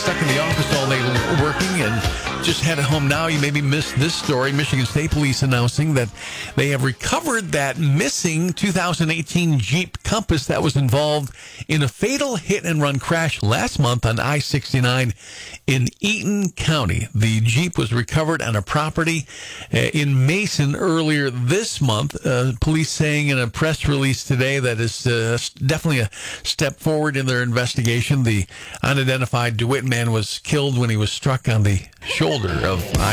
stuck in the office all day working and just headed home now, you maybe missed this story. Michigan State Police announcing that they have recovered that missing 2018 Jeep Compass that was involved in a fatal hit-and-run crash last month on I-69 in Eaton County. The Jeep was recovered on a property in Mason earlier this month. Police saying in a press release today that is definitely a step forward in their investigation. The unidentified DeWitt man was killed when he was struck on the shoulder of